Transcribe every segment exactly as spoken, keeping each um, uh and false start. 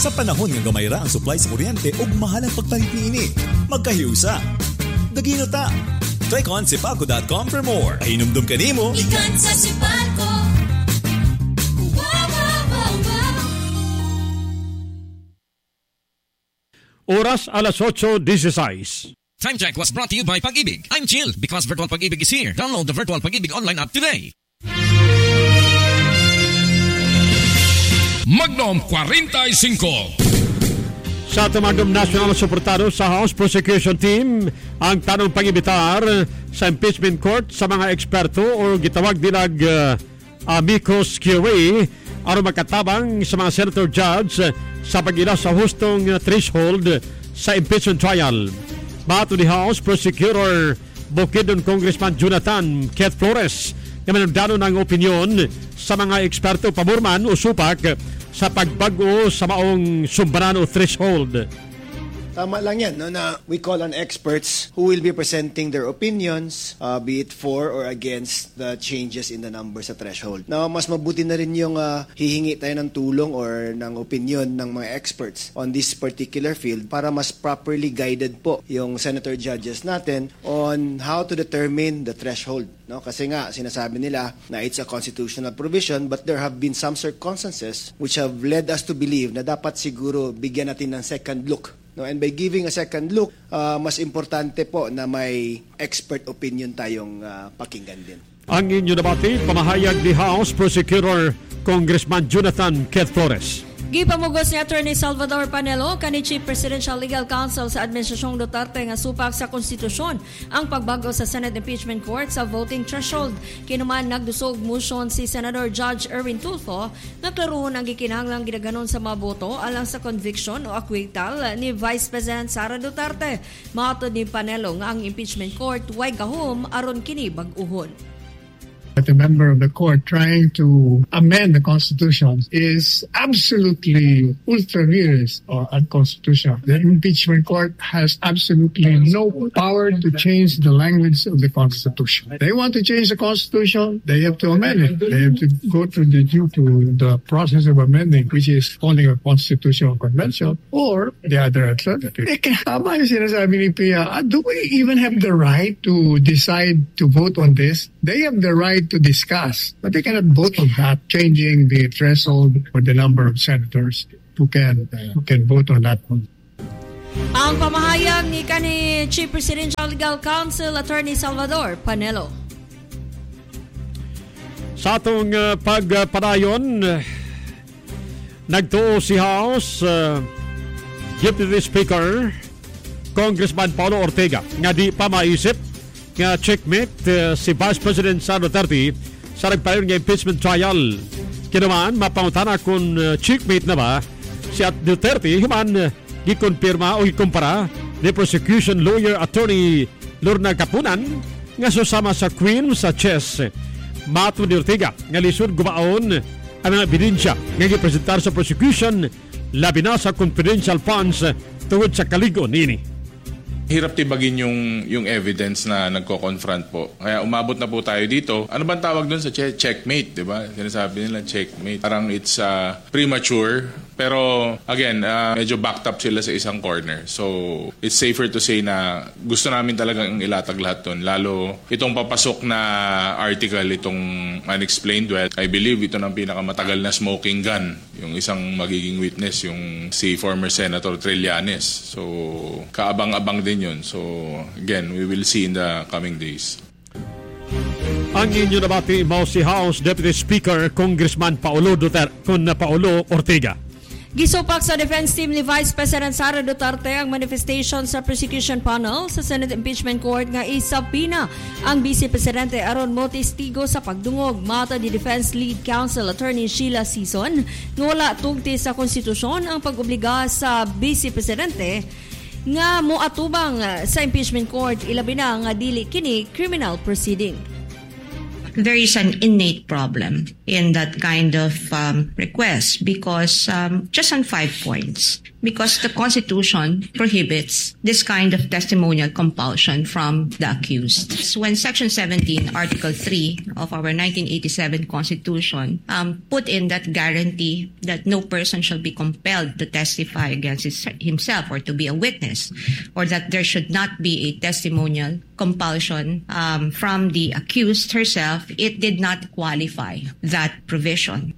Sa panahon nga gamayra ang supply sa kuryente ug mahal ang pagpalit niini, magkahiusa. Dagino ta. Try on sipalco dot com for more. Pahinumdum ka nimo. Ikan sa Sipalco. Wow, wow, wow, wow. Oras alas otso dieciséis. Time check was brought to you by Pag-ibig. I'm chill because Virtual Pag-ibig is here. Download the Virtual Pag-ibig online app today. Magnum forty-five. Sa tumagdom national suportado sa House Prosecution Team ang tanong pangibitar sa impeachment court sa mga eksperto o gitawag dilag uh, amicus curiae aron makatabang sa mga senator judge sa pag-ila sa hustong uh, threshold sa impeachment trial. Bato ni House Prosecutor Bukidnon Congressman Jonathan Keith Flores na manundanon ang opinyon sa mga eksperto pamurman o supak sa pagbago sa maong sumbaran o threshold. Tama lang yan, no, na we call on experts who will be presenting their opinions, uh, be it for or against the changes in the number sa threshold. Now, mas mabuti na rin yung uh, hihingi tayo ng tulong or ng opinion ng mga experts on this particular field para mas properly guided po yung senator judges natin on how to determine the threshold. No? Kasi nga, sinasabi nila na it's a constitutional provision but there have been some circumstances which have led us to believe na dapat siguro bigyan natin ng second look. No, and by giving a second look, uh, mas importante po na may expert opinion tayong uh, pakinggan din. Ang inyo nabati, pamahayag ni House Prosecutor Congressman Jonathan Keith Flores. Gipamugos ni Attorney Salvador Panelo kani Chief Presidential Legal Counsel sa Administrasyong Duterte nga supak sa konstitusyon ang pagbago sa Senate Impeachment Court sa voting threshold. Kinuman nagdusog motion si Senator Judge Erwin Tulfo nga klaruhon ang gikinahanglang gidaganon sa mga boto alang sa conviction o acquittal ni Vice President Sara Duterte. Maatod ni Panelo nga ang impeachment court way gahom aron kini bag-uhon. That a member of the court trying to amend the Constitution is absolutely ultra vires or unconstitutional. The impeachment court has absolutely no power to change the language of the Constitution. They want to change the Constitution, they have to amend it. They have to go through the due to the process of amending, which is holding a constitutional convention, or the other alternative. Eh, tama yung sinasabi ni Pia, uh, do we even have the right to decide to vote on this? They have the right to discuss, but they cannot vote on that, changing the threshold for the number of senators who can uh, who can vote on that one. Ang pamahayag ni kani Chief Presidential Legal Counsel Attorney Salvador Panelo. Sa atong uh, pagpadayon, uh, nagtuo si House uh, Deputy Speaker Congressman Paulo Ortega nga di pa maisip nga checkmate uh, si Vice President Sara Duterte sa nagpayon nga impeachment trial. Kinuman, mapangutana kung uh, checkmate na ba si at Duterte, human uh, gikonfirma o gikumpara ni prosecution lawyer attorney Lorna Capunan nga susama sa Queen sa chess. Mato ni Ortega nga lisod gumaon ang mga ebidensya nga gipresentar sa prosecution labi na sa confidential funds tungod sa kaligo nini. Hirap tibagin yung yung evidence na nagko-confront po. Kaya umabot na po tayo dito. Ano bang tawag doon sa che- checkmate, 'di ba? Sinasabi nila checkmate. Parang it's uh, premature. Pero again, uh, medyo backed up sila sa isang corner. So, it's safer to say na gusto namin talagang ilatag lahat doon. Lalo itong papasok na article, itong unexplained wealth, I believe ito ng pinakamatagal na smoking gun. Yung isang magiging witness, yung si former Senator Trillanes. So, kaabang-abang din yun. So, again, we will see in the coming days. Ang inyo nabati mo si House Deputy Speaker Congressman Paulo Duterte kun Paulo Ortega. Gisupak sa defense team ni Vice President Sara Duterte ang manifestation sa prosecution panel sa Senate Impeachment Court nga isabina ang Vice Presidente aron mo testigo sa pagdungog. Mata di Defense Lead Counsel Attorney Sheila Sison nga wala tugti sa konstitusyon ang pag-obliga sa Vice Presidente nga moatubang sa impeachment court ilabi na nga dili kini criminal proceeding. There is an innate problem in that kind of um, request because um, just on five points, because the Constitution prohibits this kind of testimonial compulsion from the accused. So when Section seventeen, Article three of our nineteen eighty-seven Constitution um, put in that guarantee that no person shall be compelled to testify against his, himself or to be a witness, or that there should not be a testimonial compulsion um, from the accused herself, it did not qualify that provision.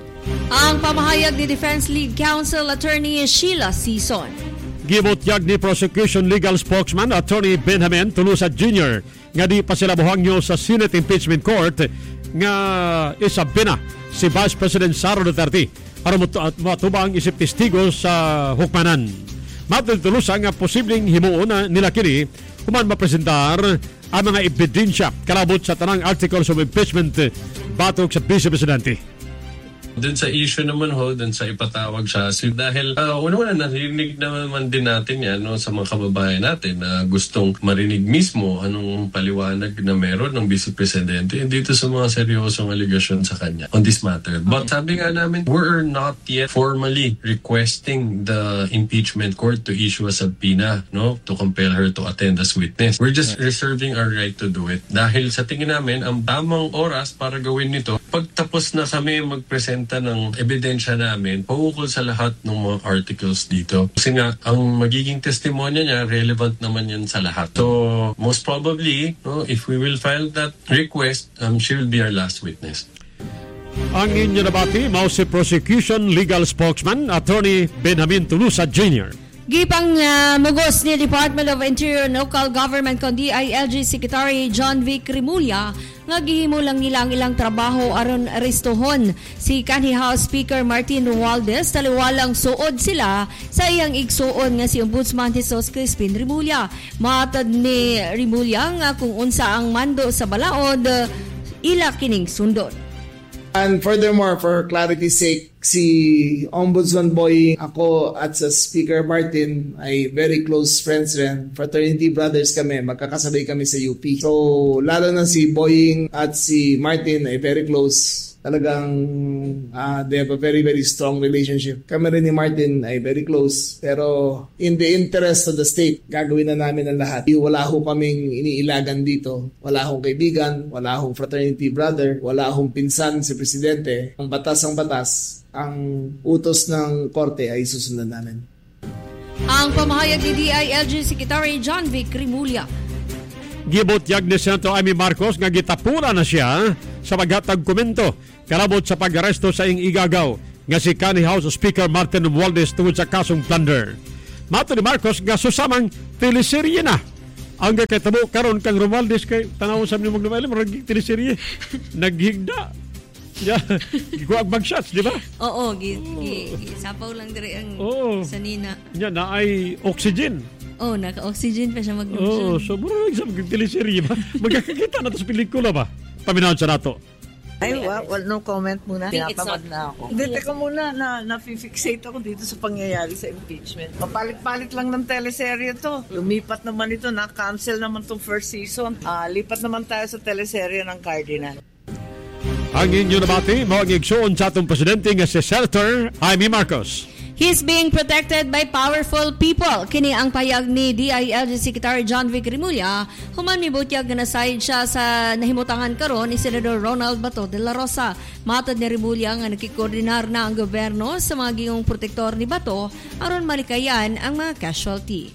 Ang pamahayag ni Defense League Counsel Attorney Sheila Sison. Gibutyag ni Prosecution Legal Spokesman Attorney Benjamin Tulusa Junior nga di pa sila buhangyo sa Senate Impeachment Court nga isabi na si Vice President Sara Duterte aron matubang isip testigo sa hukmanan. Matod Tulusa nga posibleng himuon na nila kini human mapresentar ang mga ebidensya kalabot sa tanang articles of impeachment batok sa Vice Presidente. Dun sa issue naman ho, dun sa ipatawag siya. So, dahil uh, una-una narinig naman din natin yan no, sa mga kababayan natin na gustong marinig mismo anong paliwanag na meron ng Vice Presidente dito sa mga seryosong aligasyon sa kanya on this matter. But sabi nga namin, we're not yet formally requesting the impeachment court to issue a subpoena no, to compel her to attend as witness. We're just reserving our right to do it. Dahil sa tingin namin, ang tamang oras para gawin nito, pagtapos na kami mag-present ng ebidensya namin paukol sa lahat ng mga articles dito. Kasi nga, ang magiging testimonya niya, relevant naman yan sa lahat. So, most probably, no, if we will file that request, um, she will be our last witness. Ang inyo nabati, mao si Prosecution Legal Spokesman, Attorney Benjamin Tulusa Junior Gipang uh, mugos ni Department of Interior and Local Government kon D I L G Secretary John Vic Rimulya nga gihimo lang nila ang ilang trabaho aron arestohon si kanhi House Speaker Martin Romualdez taliwalang suod sila sa iyang igsuon nga si Ombudsman Jesus Crispin Rimulya. Matad ni Rimulya nga kung unsa ang mando sa balaod, ila kining sundot. And furthermore, for clarity's sake, si Ombudsman Boying, ako at sa Speaker Martin ay very close friends rin. Fraternity brothers kami, magkakasabay kami sa U P. So, lalo na si Boying at si Martin ay very close. Talagang uh, they have a very, very strong relationship. Kami rin ni Martin ay very close. Pero in the interest of the state, gagawin na namin ang lahat. Wala ho kaming iniilagan dito. Wala akong kaibigan, wala akong fraternity brother, wala akong pinsan si Presidente. Ang batas ang batas, ang utos ng korte ay susundan namin. Ang pamahayag ni D I L G Secretary John Vic Rimulya. Gibutyag ni Senator Amy Marcos nga gitapura na siya sa paghatag komento kalabot sa pag-aresto sa ing igagaw nga si kanhi House Speaker Martin Romualdez tungod sa kasong plunder. Mato ni Marcos nga susamang teleserye na ang gakitabo karon kang Romualdez kay tanaw sa ni maglumaylam rag teleserye naghigda. Yeah, gikuag mag-shots, di ba? Oo, gi, gi, gi, sapaw lang dire ang oh, sanina. Yan na ay oxygen. Oh, naka-oxygen pa siya mag-oxygen. Oh, so mura sa mag-teleserye ba? Magkakakita na to sa pelikula ba? Paminahon sa nato. Ay, well, well, no comment muna. Tinatamad na ako. Hindi, teka muna, na, na-fixate ako dito sa pangyayari sa impeachment. Papalit-palit lang ng teleserye to. Lumipat naman ito, na-cancel naman itong first season. Uh, lipat naman tayo sa teleserye ng Cardinal. Ang inyo nabati, mawag-igsuon sa atong presidente nga si Senator Amy Marcos. He's being protected by powerful people. Kini ang payag ni D I L G Secretary John Vic Rimulya. Human mibutyag na nasayid siya sa nahimutangan karon ni Senador Ronald Bato de la Rosa. Matod ni Rimulya nga nakikoordinar na ang gobyerno sa mga gingong protektor ni Bato aron malikayan ang mga casualty.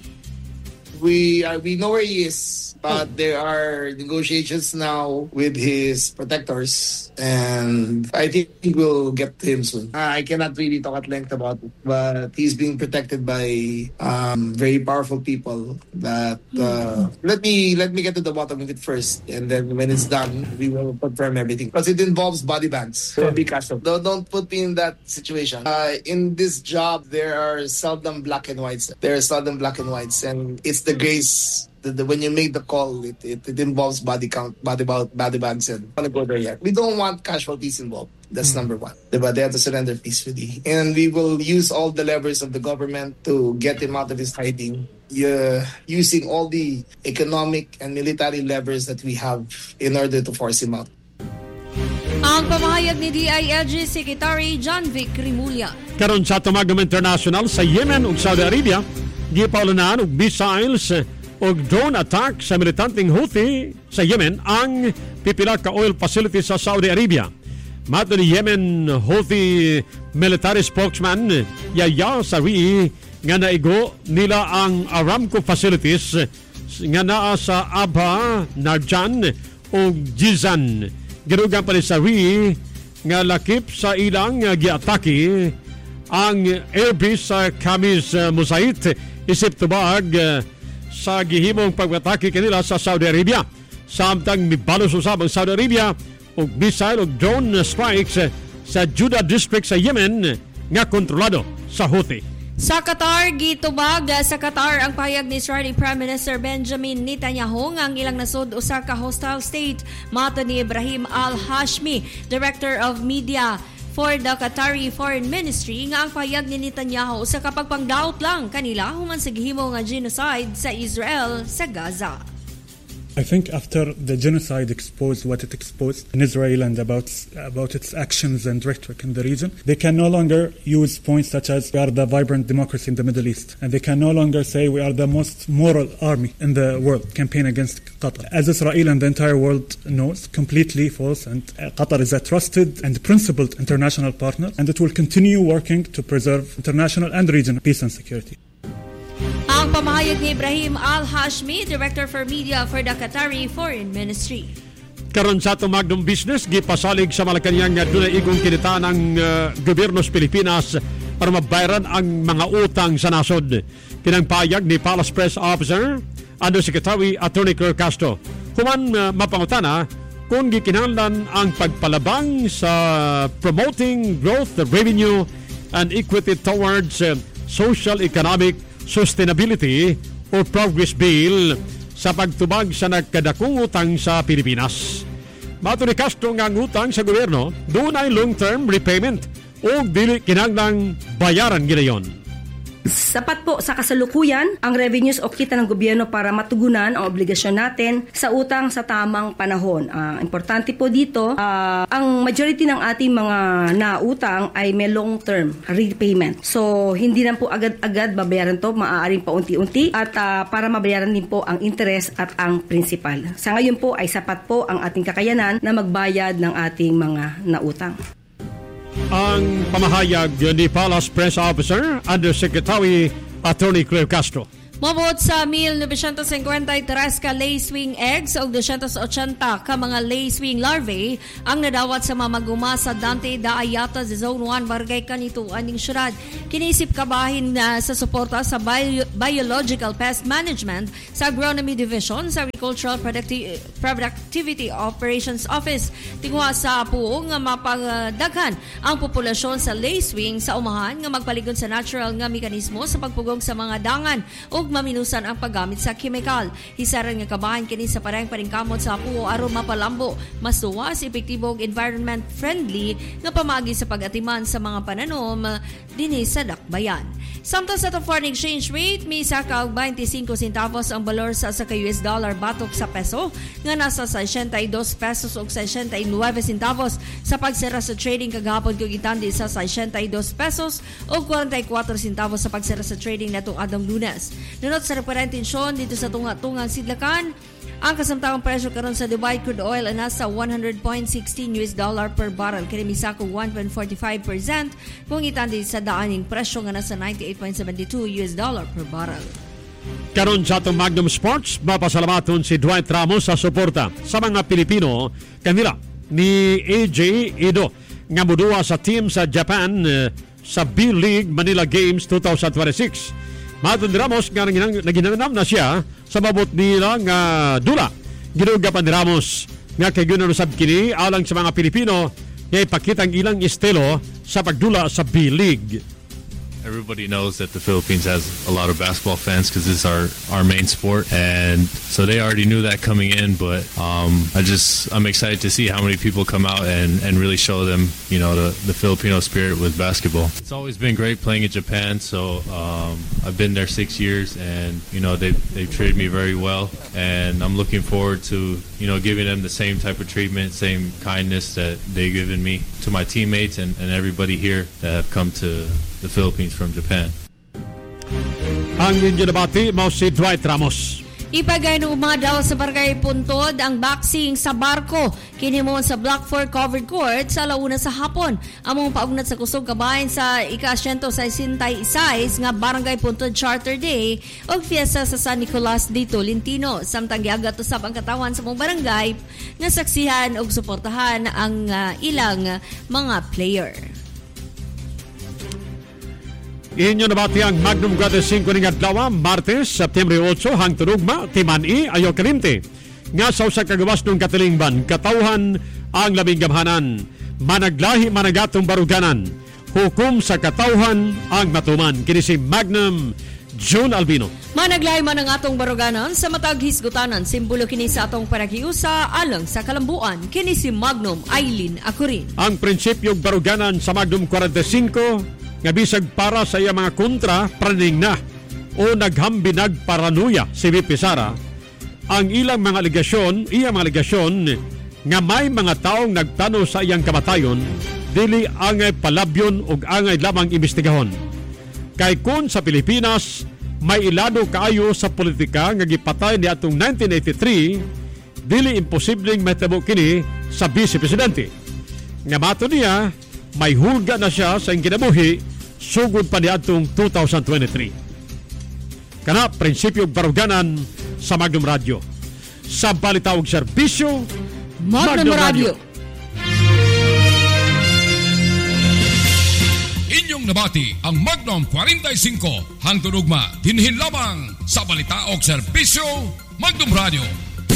We are, we know where he is, but there are negotiations now with his protectors, and I think we'll get to him soon. Uh, I cannot really talk at length about it, but he's being protected by um, very powerful people. That uh, let me let me get to the bottom of it first, and then when it's done, we will confirm everything. Because it involves body bags. So be careful. Don't, don't put me in that situation. Uh, in this job, there are seldom black and whites. There are seldom black and whites, and it's the grace the, the, when you make the call, it, it, it involves body count, body body bags, and I want to go there yet. We don't want casualties involved. That's mm-hmm. number one. But they have to surrender peacefully, and we will use all the levers of the government to get him out of his hiding. Uh, using all the economic and military levers that we have in order to force him out. Ang pamahayag ni D I L G Secretary John Vic Rimulya. Karon sa tumagam international sa Yemen ug Saudi Arabia, gipaulunan og missiles og drone attack sa militanteng Houthi sa Yemen ang pipila ka oil facility sa Saudi Arabia. Mato ni Yemen Houthi military spokesman Yahya Saree nga naigo nila ang Aramco facilities nga naa sa Abha, Narjan o Jizan. Girugan pa ni Saree nga lakip sa ilang giatake ang airbase sa Khamis Musait isip tubag sa gihimong pag-atake kanila sa Saudi Arabia. Samtang mibalos usab ang Saudi Arabia og missile og drone strikes sa Jeddah district sa Yemen nga kontrolado sa Houthi. Sa Qatar, gitubag sa Qatar ang pahayag ni Israeli Prime Minister Benjamin Netanyahu nga ang ilang nasod usa ka hostile state. Mato ni Ibrahim Al-Hashmi, Director of Media for the Qatari Foreign Ministry, nga ang pahayag ni Netanyahu usa ka pagpangdaot lang kanila human sa gihimo nga genocide sa Israel sa Gaza. I think after the genocide exposed what it exposed in Israel and about about its actions and rhetoric in the region, they can no longer use points such as we are the vibrant democracy in the Middle East, and they can no longer say we are the most moral army in the world, campaign against Qatar. As Israel and the entire world knows, completely false, and uh, Qatar is a trusted and principled international partner, and it will continue working to preserve international and regional peace and security. Ang pamahayag ni Ibrahim Al-Hashmi, Director for Media for the Qatari Foreign Ministry. Karon sa tumagdong business, gipasalig sa Malacanang nga dunay igong kinita ng uh, gobyerno sa Pilipinas para mabayaran ang mga utang sa nasod. Kinang payag ni Palace Press Officer Undersecretary Attorney Claire Castro. Human uh, mapangutana kung gikinahanglan ang pagpalabang sa promoting growth, revenue, and equity towards uh, social economic sustainability o progress bill sa pagtubag sa nagkadakong utang sa Pilipinas. Mato ni Castro nga ang utang sa gobyerno doon ay long-term repayment o dili kinahanglang bayaran ginayon. Sapat po sa kasalukuyan ang revenues o kita ng gobyerno para matugunan ang obligasyon natin sa utang sa tamang panahon. Uh, importante po dito, uh, ang majority ng ating mga nautang ay may long-term repayment. So, hindi na po agad-agad babayaran to, maaaring pa unti-unti at uh, para mabayaran din po ang interest at ang principal. Sa ngayon po ay sapat po ang ating kakayanan na magbayad ng ating mga nautang. Ang pamahayag ni Palace Press Officer Undersecretary Attorney Claire Castro. Mabot sa one thousand nine hundred fifty-three ka lacewing eggs o two hundred eighty ka mga lacewing larvae ang nadawat sa mamaguma sa Dante da Ayata sa Zone one Barangay Kanituan ng syudad. Kinisip kabahin na sa suporta sa Bio- Biological Pest Management sa Agronomy Division sa Agricultural Producti- Productivity Operations Office. Tingwa sa puong nga mapagdaghan ang populasyon sa lacewing sa umahan nga magpaligon sa natural nga mekanismo sa pagpugong sa mga dangan o maminusan ang paggamit sa kemikal. Hisaran nga kabahan kini sa parang paningkamot sa puo aron mapalambo, mas tuwas, epektibo ug environment friendly nga pamagi sa pag-atiman sa mga pananom dinhi sa dakbayan. Samtang sa foreign exchange rate, may isa ka og twenty-five centavos ang balor sa sa U S dollar batok sa peso nga nasa sixty-two pesos ug sixty-nine centavos sa pagsara sa trading kagahapon kung itandi sa sixty-two pesos ug forty-four centavos sa pagsara sa trading natong adlong Lunes. Nunot sa reparentensyon dito sa tunga-tungang sidlakan, ang kasamtangang presyo karon sa Dubai crude oil ay nasa one hundred point one six U S dollar per barrel, kini misako one point four five percent kung itandi sa daaning presyo nga nasa ninety-eight point seven two U S dollar per barrel. Karon sa atong Magnum Sports, mapasalamaton si Dwight Ramos sa suporta sa mga Pilipino kanila ni A J Edo nga muduwa sa team sa Japan uh, sa B-League Manila Games twenty twenty-six. Maton ni Ramos nga naginanam na siya sa mabot nila nga dula. Ginuga pa ni Ramos nga kay ginanusab kini alang sa mga Pilipino nga ipakita ang ilang estilo sa pagdula sa B-League. everybody knows that the Philippines has a lot of basketball fans because it's our, our main sport, and so they already knew that coming in. But um, I just I'm excited to see how many people come out and, and really show them, you know, the, the Filipino spirit with basketball. It's always been great playing in Japan. So um, I've been there six years, and you know they've they've treated me very well, and I'm looking forward to you know giving them the same type of treatment, same kindness that they've given me to my teammates and, and everybody here that have come to the Philippines from Japan. Ang inyo nabati mo si Dwight Ramos. Ipagay ng umadaw sa Barangay Puntod ang boxing sa barko kinimon sa Block four Covered Court sa alauna sa hapon. Among paugnat sa kusog kabahin sa ika-one sixty-six nga Barangay Puntod Charter Day o fiesta sa San Nicolas de Tolentino. Samtang giagat usab ang katawan sa mong barangay nga saksihan og suportahan ang uh, ilang mga player. Inyo nabati ang Magnum Guadalupe ng adlaw, Martes, September eight hangtod ugma Timani ayo kalimte. Nga sa usa ka gawas ng katilingban, katawhan ang labing gamhanan, managlahi managatong baruganan, hukom sa katawhan ang matuman. Kini si Magnum June Albino. Managlahi man ang atong baruganan sa matag hisgutanan, simbolo kini sa atong panagiusa alang sa kalambuan. Kini si Magnum Aileen Acurin. Ang prinsipyong baruganan sa Magnum forty-five nga bisag para sa iya mga kontra praning na o naghambinag paranuya si V P Sara ang ilang mga aligasyon, iya mga aligasyon nga may mga taong nagtano sa iyang kamatayon dili angay palabyon ug angay lamang imbestigahon. Kay kun sa Pilipinas may ilado kaayo sa politika nga gipatay ni atong nineteen eighty-three, dili imposibleng mahitabo kini sa Vice Presidente. Nga mato niya may hulga na siya sa iyang kinabuhi sugod pa niadtong two thousand twenty-three. Kana prinsipyo baruganan sa Magnum Radio. Sa balitawag serbisyo, Magnum, Magnum Radio. Inyong nabati ang Magnum forty-five hangtod ugma dinhin lamang sa balitaog serbisyo Magnum Radio.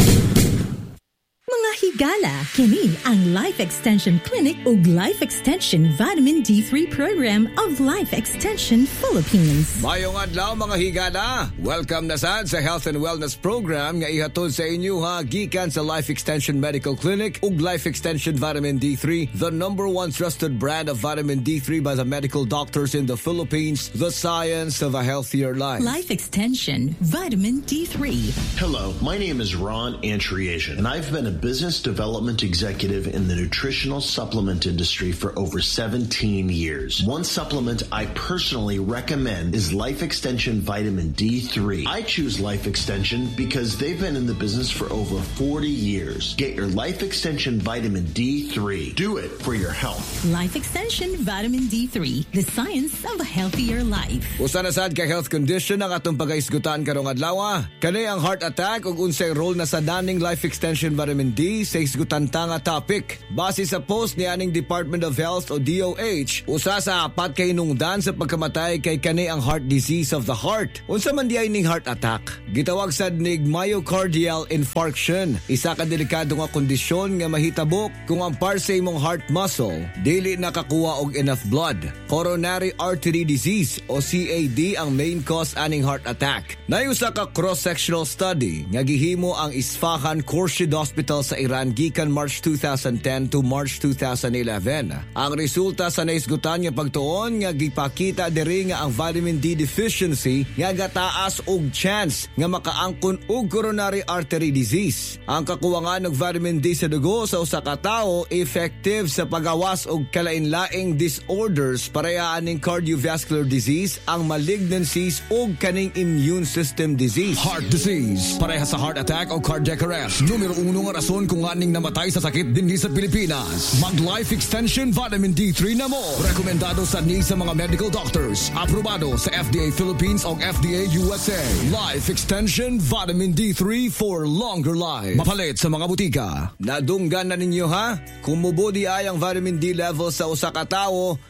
Mga higala, kini ang Life Extension Clinic ug Life Extension Vitamin D three Program of Life Extension Philippines. Mayong adlaw mga higala. Welcome na sad sa Health and Wellness Program nga ihatod sa inyo ha gikan sa Life Extension Medical Clinic ug Life Extension Vitamin D three, the number one trusted brand of vitamin D three by the medical doctors in the Philippines, the science of a healthier life. Life Extension Vitamin D three. Hello, my name is Ron Antriasian, and I've been a business development executive in the nutritional supplement industry for over seventeen years. One supplement I personally recommend is Life Extension Vitamin D three. I choose Life Extension because they've been in the business for over forty years. Get your Life Extension Vitamin D three. Do it for your health. Life Extension Vitamin D three, the science of a healthier life. Usa na sad ka health condition ang atong pagaisgutan karong adlaw. Kani ang heart attack ug unsay role na sa daning Life Extension Vitamin D sa isgutan ta nga topic. Base sa post ni aning Department of Health o D O H, usa sa apat kay hinungdan sa pagkamatay kay kani ang heart disease of the heart. Unsa man diay ning heart attack? Gitawag sad nig myocardial infarction. Isa ka delikado nga kondisyon nga mahitabo kung ang par sa imong heart muscle dili nakakuha og enough blood. Coronary artery disease o C A D ang main cause aning heart attack. Nayusa ka cross-sectional study nga gihimo ang Isfahan Khurshid Hospital sa Iran gikan March twenty ten to March twenty eleven. Ang resulta sa naisgutan nga pagtuon nga gipakita diri nga ang vitamin D deficiency nga gataas og chance nga makaangkon og coronary artery disease. Ang kakuwangan og vitamin D sa dugo sa usa ka tawo effective sa pagawas og kalain-laing disorders parehas ning cardiovascular disease, ang malignancies ug kaning immune system disease. Heart disease, parehas sa heart attack o cardiac arrest. Numero uno nga rason kung aning namatay sa sakit dinhi sa Pilipinas. Mag Life Extension Vitamin D three na mo. Rekomendado sa ni sa mga medical doctors. Aprobado sa F D A Philippines o F D A U S A. Life Extension Vitamin D three for longer life. Mapalit sa mga butika. Nadunggan na ninyo ha? Kung mubodi ay ang vitamin D level sa usa ka tawo,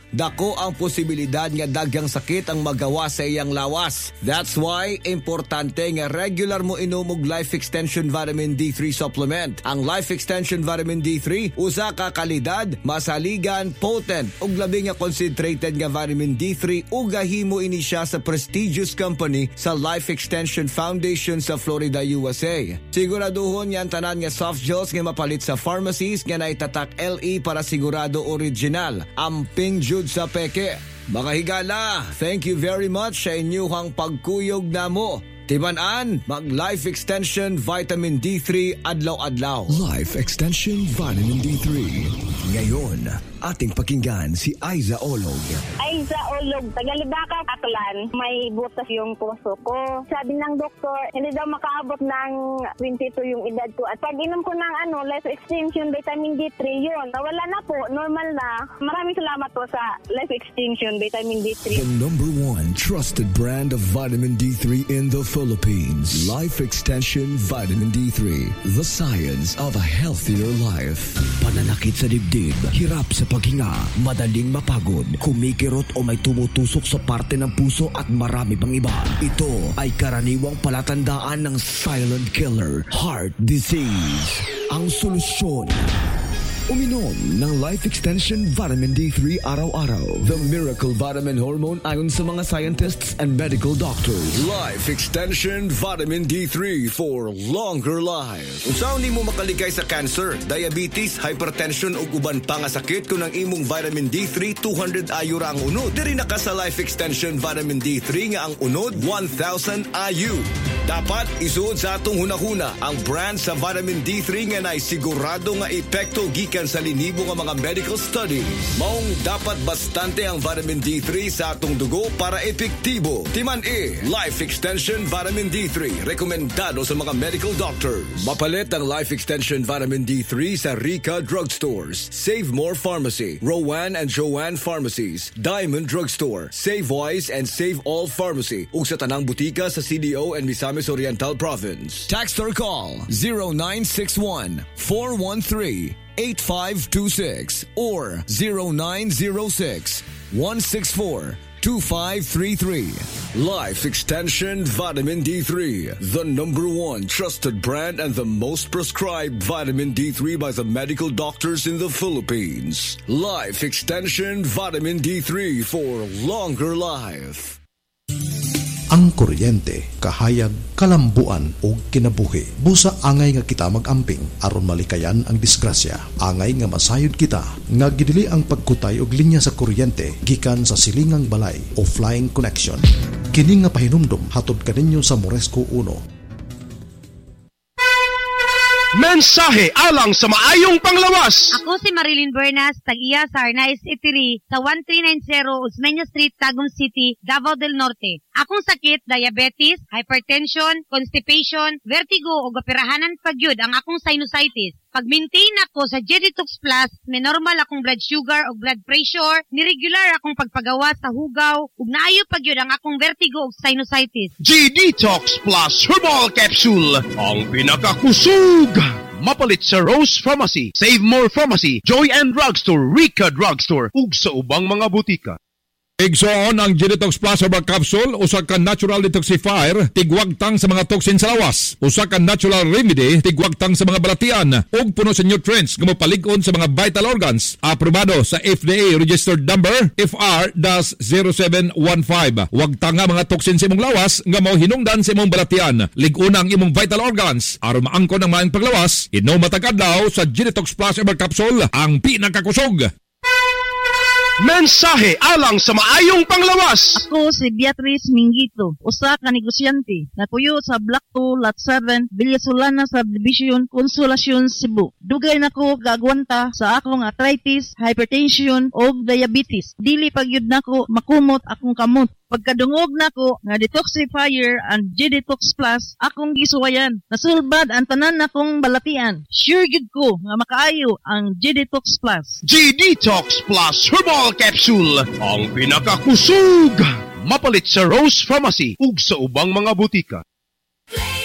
dako ang posibilidad nga daghang sakit ang magawa sa iyang lawas. That's why importante nga regular mo inom og Life Extension Vitamin D three supplement. Ang Life Extension Vitamin D three usa ka kalidad, masaligan, potent ug labi nga concentrated nga vitamin D three ug gahimo ini siya sa prestigious company sa Life Extension Foundation sa Florida, U S A. Siguraduhon yan tanan nga soft gels nga mapalit sa pharmacies nga naitatak L E para sigurado original. Amping jud sa peke. Mga higala, thank you very much sa inyuhang pagkuyog namo. Tibanan, mag Life Extension Vitamin D three adlaw-adlaw. Life Extension Vitamin D three. Ngayon, ating pakinggan si Aiza Olog. Aiza Olog, Tagalibaka, Aklan. May butas yung puso ko. Sabi ng doktor, hindi daw makaabot ng twenty-two yung edad ko. At pag inom ko ng ano, Life Extension Vitamin D three, yun. Nawala na po, normal na. Maraming salamat po sa Life Extension Vitamin D three. The number one trusted brand of vitamin D three in the Philippines. Life Extension Vitamin D three. The science of a healthier life. Pananakit sa dibdib, hirap sa paghinga, madaling mapagod, kumikirot o may tumutusok sa parte ng puso at marami pang iba. Ito ay karaniwang palatandaan ng silent killer, heart disease. Ang solusyon, uminom ng Life Extension Vitamin D three araw-araw. The miracle vitamin hormone ayon sa mga scientists and medical doctors. Life Extension Vitamin D three for longer life. Unsa hindi mo makaligay sa cancer, diabetes, hypertension ug uban pa nga sakit kung ang imong vitamin D three two hundred I U ra ang unod. Diri na ka sa Life Extension Vitamin D three nga ang unod one thousand I U. Dapat isuod sa atong hunahuna ang brand sa vitamin D three nga nay sigurado nga epekto gikan sa linibo nga mga medical studies. Maong dapat bastante ang vitamin D three sa atong dugo para epektibo. Timan E, Life Extension Vitamin D three, rekomendado sa mga medical doctors. Mapalit ang Life Extension Vitamin D three sa Rica Drugstores, Save More Pharmacy, Rowan and Joanne Pharmacies, Diamond Drugstore, Save Wise and Save All Pharmacy, ug sa tanang butika sa C D O and Misamis Oriental Province. Text or call zero nine six one, four one three, eight five two six or zero nine zero six, one six four, two five three three. Life Extension Vitamin D three, the number one trusted brand and the most prescribed vitamin D three by the medical doctors in the Philippines. Life Extension Vitamin D three for longer life. Ang kuryente, kahayag, kalambuan o kinabuhi. Busa angay nga kita magamping aron malikayan ang disgrasya. Angay nga masayod kita nga gidili ang pagkutay og linya sa kuryente gikan sa silingang balay o flying connection. Kini nga pahinumdom hatod kaninyo sa Moresco one. Mensahe alang sa maayong panglawas. Ako si Marilyn Bernas, tag-iya sa Arnaiz Eatery sa one three nine zero Osmeña Street, Tagum City, Davao del Norte. Akong sakit, diabetes, hypertension, constipation, vertigo o operahanan pagyud ang akong sinusitis. Pag-maintain ako sa G-Detox Plus, may normal akong blood sugar o blood pressure, ni-regular akong pagpagawa sa hugaw, ug naayo pagyud ang akong vertigo o sinusitis. G-Detox Plus Herbal Capsule, ang pinakakusog. Mapalit sa Rose Pharmacy, Save More Pharmacy, Joy and Drugstore, Rica Drugstore, ug sa ubang mga butika. Igsoon ang G-Detox Plus Herbal Capsule, usa ka natural detoxifier, tigwagtang sa mga toxin sa lawas. Usa ka natural remedy, tigwagtang sa mga balatian, ug puno sa nutrients nga mopalig-on sa mga vital organs. Aprobado sa F D A registered number F R zero seven one five. Wagtang nga mga toxin sa imong lawas nga mao hinungdan sa imong balatian. Lig-una ang imong vital organs aron maangkon ang maayong paglawas. Inom matag adlaw sa G-Detox Plus Herbal Capsule, ang pinakakusog. Mensahe alang sa maayong panglawas. Ako si Beatrice Mingito, usa ka negosyante na puyo sa Block two, Lot seven, Villasolana Subdivision, Consolacion, Cebu. Dugay nako gagwanta sa akong arthritis, hypertension o diabetes. Dili pagyud nako makumot akong kamot. Pagkadungog nako nga detoxifier and G-Detox Plus, akong gisuwayan. Nasulbad ang tanan nakong balatian. Sure gid ko nga makaayo ang G-Detox Plus. G-Detox Plus Herbal Capsule, ang pinakakusog. Mapalit sa Rose Pharmacy ug sa ubang mga butika.